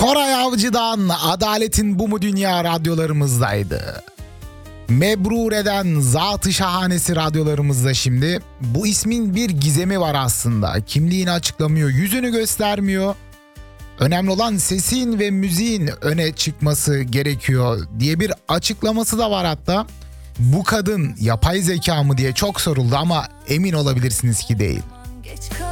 Koray Avcı'dan Adaletin Bu Mu Dünya radyolarımızdaydı. Mebrure'den Zat-ı Şahanesi radyolarımızda şimdi. Bu ismin bir gizemi var aslında. Kimliğini açıklamıyor, yüzünü göstermiyor. Önemli olan sesin ve müziğin öne çıkması gerekiyor diye bir açıklaması da var hatta. Bu kadın yapay zeka mı diye çok soruldu ama emin olabilirsiniz ki değil.